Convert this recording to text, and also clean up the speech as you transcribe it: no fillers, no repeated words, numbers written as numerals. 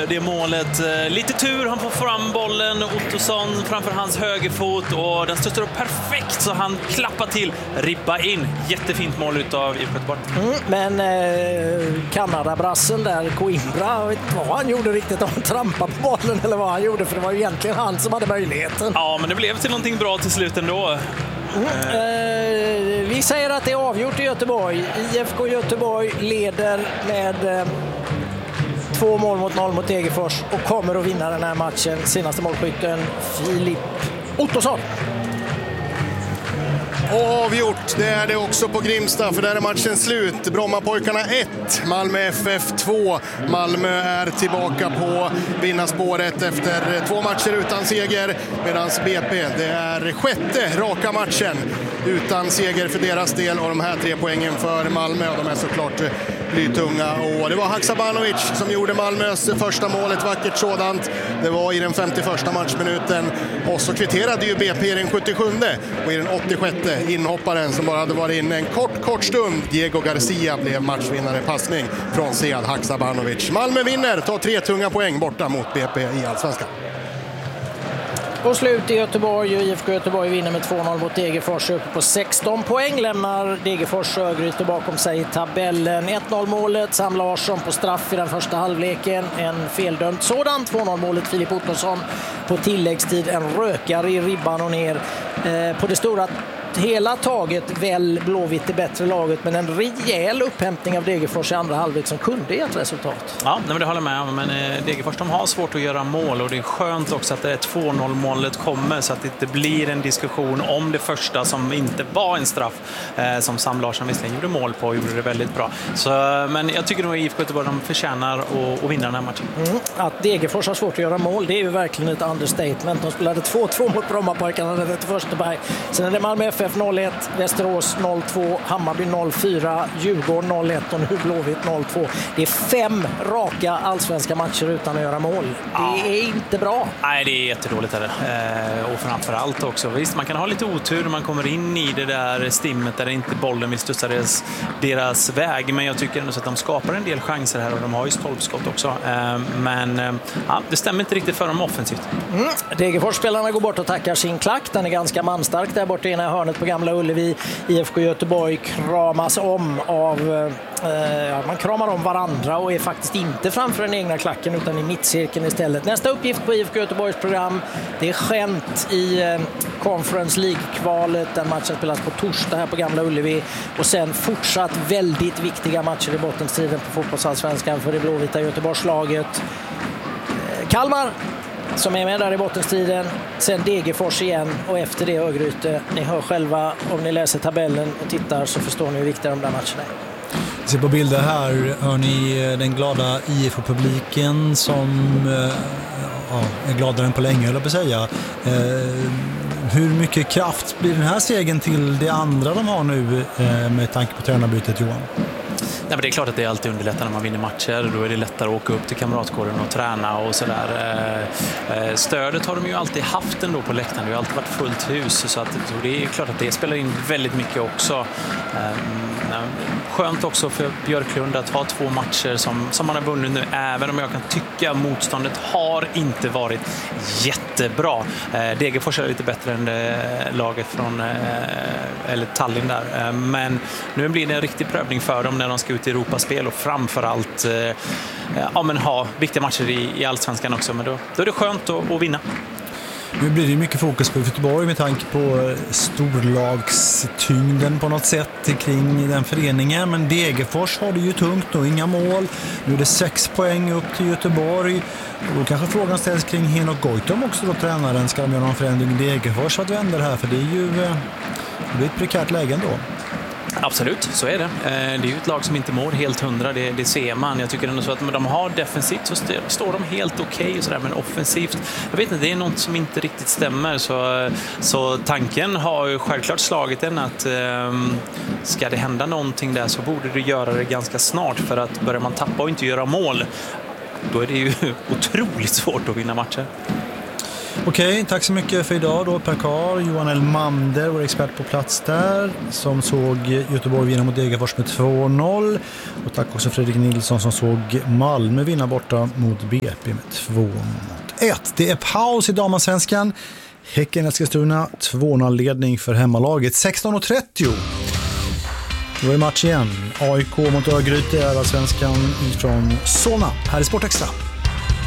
det målet. Lite tur, han får fram bollen. Ottosson framför hans högerfot och den stöter upp perfekt så han klappar till, ribba in. Jättefint mål utav IFK Göteborg. Men Kanadabrassen där, Coimbra, jag vet inte vad han gjorde riktigt, om han trampade på bollen eller vad han gjorde, för det var ju egentligen han som hade möjligheten. Ja, men det blev till någonting bra till slut ändå. Vi säger att det är avgjort i Göteborg. IFK Göteborg leder med 2-0 mot Degerfors och kommer att vinna den här matchen. Senaste målskytten Filip Ottosson. Avgjort, det är det också på Grimsta, för där är matchen slut. Brommapojkarna 1, Malmö FF 2. Malmö är tillbaka på vinnarspåret efter 2 matcher utan seger, medan BP, det är 6:e raka matchen utan seger för deras del, och de här 3 poängen för Malmö, och de är såklart blytunga. Och det var Haksabanovic som gjorde Malmös första mål, ett vackert sådant. Det var i den 51:a matchminuten, och så kvitterade ju BP i den 77:e, och i den 86:e inhopparen som bara hade varit inne en kort stund, Diego Garcia, blev matchvinnare, passning från Sead Haksabanovic. Malmö vinner, tar 3 tunga poäng borta mot BP i Allsvenskan. Och slut i Göteborg, och IFK Göteborg vinner med 2-0 mot Degerfors, uppe på 16 poäng. Lämnar Degerfors Örgryte bakom sig i tabellen. 1-0 målet, Sam Larsson på straff i den första halvleken. En feldömd sådan. 2-0 målet Filip Ottosson på tilläggstid. En rökare i ribban och ner. På det stora hela taget väl Blåvitt det bättre laget, men en rejäl upphämtning av Degerfors i andra halvlek som kunde ge ett resultat. Ja, men det håller jag med om, men Degerfors, de har svårt att göra mål, och det är skönt också att det 2-0-målet kommer, så att det inte blir en diskussion om det första som inte var en straff, som Sam Larsson visserligen gjorde mål på och gjorde det väldigt bra. Så, men jag tycker nog att IFK Göteborg, de förtjänar att vinna den här matchen. Att Degerfors har svårt att göra mål, det är ju verkligen ett understatement. De spelade 2-2 mot Brommapojkarna den 31 maj. Sen är det Malmö FF 0-1, Västerås 0-2, Hammarby 0-4, Djurgården 0-1 och nu Blåvitt 0-2. Det är 5 raka allsvenska matcher utan att göra mål. Det är inte bra. Nej, det är jättedåligt här. Och framförallt också, visst, man kan ha lite otur när man kommer in i det där stimmet där inte bollen vill studsa deras väg, men jag tycker ändå att de skapar en del chanser här, och de har ju stolpskott också. Men det stämmer inte riktigt för dem offensivt. Degerfors-spelarna går bort och tackar sin klack. Den är ganska manstark där borta i ena hörnet på Gamla Ullevi. IFK Göteborg kramas om av man kramar om varandra och är faktiskt inte framför den egna klacken utan i mittcirkeln istället. Nästa uppgift på IFK Göteborgs program, det är Gent i Conference League-kvalet. Den matchen spelas på torsdag här på Gamla Ullevi, och sen fortsatt väldigt viktiga matcher i bottenstriden på fotbollsallsvenskan för det blåvita Göteborgslaget. Kalmar som är med där i bottenstriden, sen Degerfors igen, och efter det Örgryte. Ni hör själva, om ni läser tabellen och tittar så förstår ni hur viktiga de där matcherna är. Se på bilder här hör ni den glada IFK-publiken som är gladare än på länge, eller på att säga. Hur mycket kraft blir den här segern till det andra de har nu med tanke på tränarbytet, Johan? Nej, men det är klart att det är alltid underlättar när man vinner matcher. Då är det lättare att åka upp till kamratkåren och träna och sådär. Stödet har de ju alltid haft ändå på läktaren. Det har alltid varit fullt hus. Så det är klart att det spelar in väldigt mycket också. Skönt också för Björklund att ha 2 matcher som man har vunnit nu, även om jag kan tycka att motståndet har inte varit jättebra. Degerfors är lite bättre än laget från eller Tallinn där. Men nu blir det en riktig prövning för dem när de ska ut i Europaspel, och framförallt ha viktiga matcher i Allsvenskan också. Men då är det skönt att vinna. Nu blir det mycket fokus på Göteborg med tanke på storlagstyngden på något sätt kring den föreningen. Men Degerfors har det ju tungt och inga mål. Nu är det 6 poäng upp till Göteborg. Och då kanske frågan ställs kring Henok Goitom också då, tränaren. Ska de göra någon förändring i Degerfors att vända det här? För det är ju ett prekärt läge ändå. Absolut, så är det. Det är ju ett lag som inte mår helt 100, det ser man. Jag tycker ändå så att de har defensivt så står de helt okej och sådär, men offensivt, jag vet inte, det är något som inte riktigt stämmer. Så tanken har ju självklart slagit en att ska det hända någonting där så borde det göra det ganska snart, för att börjar man tappa och inte göra mål, då är det ju otroligt svårt att vinna matcher. Okej, tack så mycket för idag då, Per Karl, Johan Elmander, vår expert på plats där, som såg Göteborg vinna mot Degerfors med 2-0. Och tack också Fredrik Nilsson som såg Malmö vinna borta mot BP med 2-1. Det är paus i damallsvenskan. Häcken Eskilstuna 2-0-ledning för hemmalaget. 16:30. Då är match igen. AIK mot Örgryte är allsvenskan ifrån Solna. Här är Sport Extra.